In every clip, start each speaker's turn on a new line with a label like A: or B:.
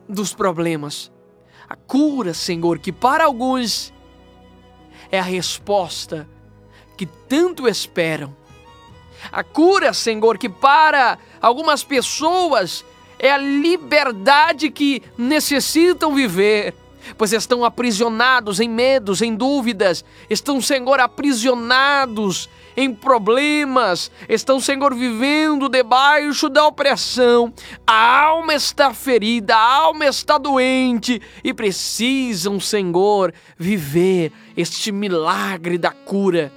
A: dos problemas. A cura, Senhor, que para alguns é a resposta que tanto esperam. A cura, Senhor, que para algumas pessoas é a liberdade que necessitam viver, pois estão aprisionados em medos, em dúvidas, estão, Senhor, aprisionados em problemas, estão, Senhor, vivendo debaixo da opressão. A alma está ferida, a alma está doente e precisam, Senhor, viver este milagre da cura.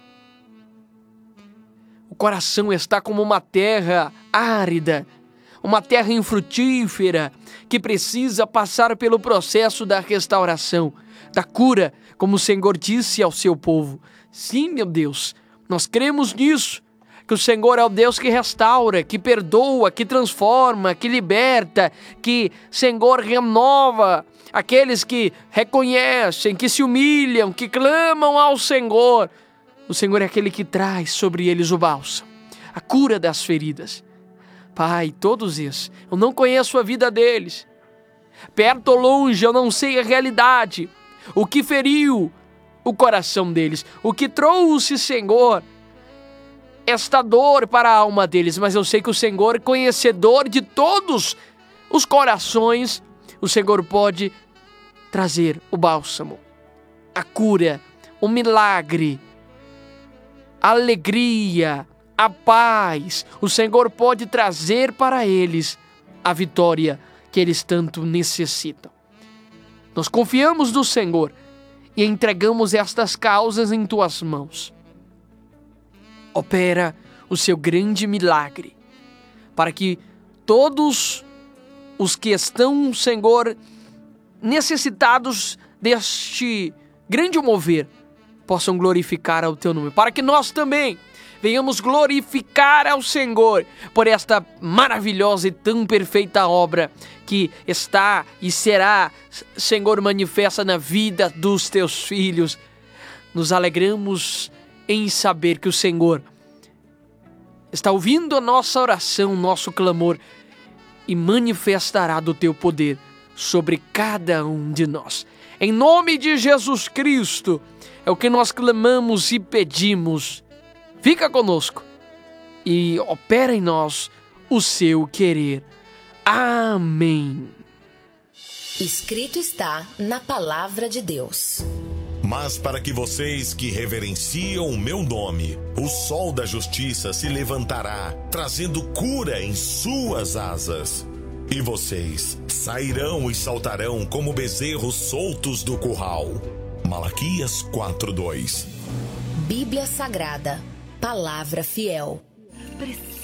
A: O coração está como uma terra árida, uma terra infrutífera, que precisa passar pelo processo da restauração, da cura, como o Senhor disse ao seu povo. Sim, meu Deus, nós cremos nisso, que o Senhor é o Deus que restaura, que perdoa, que transforma, que liberta, que, Senhor, renova aqueles que reconhecem, que se humilham, que clamam ao Senhor. O Senhor é aquele que traz sobre eles o bálsamo, a cura das feridas. Pai, todos esses, eu não conheço a vida deles. Perto ou longe, eu não sei a realidade. O que feriu o coração deles, o que trouxe, Senhor, esta dor para a alma deles. Mas eu sei que o Senhor, conhecedor de todos os corações, o Senhor pode trazer o bálsamo, a cura, o milagre, a alegria, a paz. O Senhor pode trazer para eles a vitória que eles tanto necessitam. Nós confiamos no Senhor e entregamos estas causas em tuas mãos. Opera o seu grande milagre, para que todos os que estão, Senhor, necessitados deste grande mover, possam glorificar ao teu nome, para que nós também venhamos glorificar ao Senhor por esta maravilhosa e tão perfeita obra que está e será, Senhor, manifesta na vida dos teus filhos. Nos alegramos em saber que o Senhor está ouvindo a nossa oração, nosso clamor, e manifestará do teu poder sobre cada um de nós. Em nome de Jesus Cristo, é o que nós clamamos e pedimos. Fica conosco e opera em nós o seu querer. Amém.
B: Escrito está na palavra de Deus.
C: Mas para que vocês que reverenciam o meu nome, o sol da justiça se levantará, trazendo cura em suas asas. E vocês sairão e saltarão como bezerros soltos do curral. Malaquias 4:2.
B: Bíblia Sagrada, palavra fiel.